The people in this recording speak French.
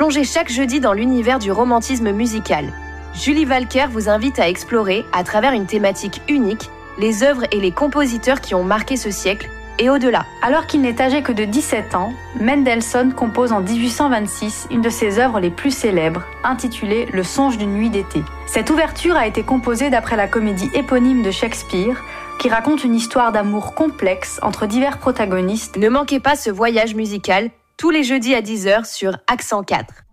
Plongez chaque jeudi dans l'univers du romantisme musical. Julie Walker vous invite à explorer, à travers une thématique unique, les œuvres et les compositeurs qui ont marqué ce siècle et au-delà. Alors qu'il n'est âgé que de 17 ans, Mendelssohn compose en 1826 une de ses œuvres les plus célèbres, intitulée Le songe d'une nuit d'été. Cette ouverture a été composée d'après la comédie éponyme de Shakespeare, qui raconte une histoire d'amour complexe entre divers protagonistes. Ne manquez pas ce voyage musical tous les jeudis à 10h sur Accent 4.